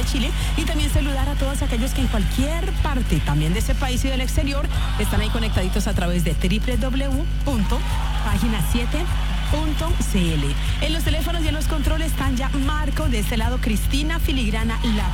Chile, y también saludar a todos aquellos que en cualquier parte, también de ese país y del exterior, están ahí conectaditos a través de www.pagina7.cl. En los teléfonos y en los controles están ya Marco, de este lado Cristina Filigrana, la